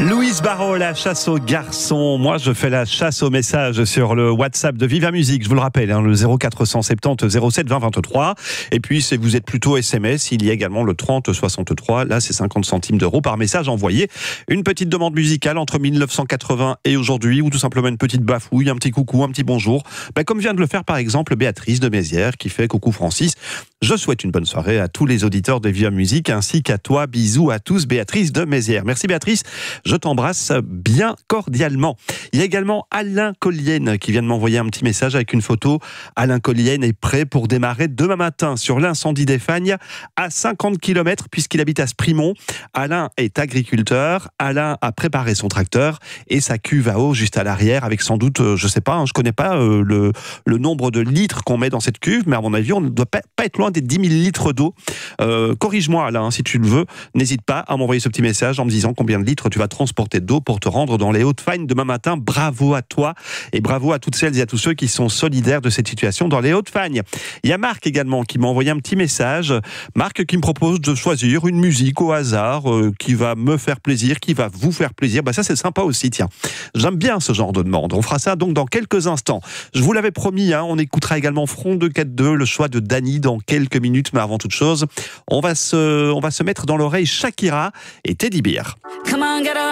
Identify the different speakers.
Speaker 1: Louise Barrault, la chasse aux garçons. Moi, je fais la chasse aux messages sur le WhatsApp de Viva Musique. Je vous le rappelle, le 0470 07 20 23. Et puis, si vous êtes plutôt SMS, il y a également le 30 63. Là, c'est 50 centimes d'euros par message envoyé. Une petite demande musicale entre 1980 et aujourd'hui, ou tout simplement une petite bafouille, un petit coucou, un petit bonjour. Comme vient de le faire, par exemple, Béatrice de Mézières, qui fait coucou Francis. Je souhaite une bonne soirée à tous les auditeurs de Viva Musique, ainsi qu'à toi. Bisous à tous, Béatrice de Mézières. Merci Béatrice. Je t'embrasse bien cordialement. Il y a également Alain Collienne qui vient de m'envoyer un petit message avec une photo. Alain Collienne est prêt pour démarrer demain matin sur l'incendie des Fagnes à 50 km puisqu'il habite à Sprimont. Alain est agriculteur. Alain a préparé son tracteur et sa cuve à eau juste à l'arrière avec sans doute, je sais pas, je connais pas le nombre de litres qu'on met dans cette cuve, mais à mon avis, on ne doit pas être loin des 10 000 litres d'eau. Corrige-moi Alain, si tu le veux. N'hésite pas à m'envoyer ce petit message en me disant combien de litres tu vas transporter d'eau pour te rendre dans les Hauts-de-Fagne demain matin. Bravo à toi et bravo à toutes celles et à tous ceux qui sont solidaires de cette situation dans les Hauts-de-Fagne. Il y a Marc également qui m'a envoyé un petit message. Marc qui me propose de choisir une musique au hasard qui va me faire plaisir, qui va vous faire plaisir. Ça c'est sympa aussi, tiens. J'aime bien ce genre de demande. On fera ça donc dans quelques instants. Je vous l'avais promis, on écoutera également Front 242, le choix de Dany dans quelques minutes, mais avant toute chose, on va se mettre dans l'oreille Shakira et Teddy Bear.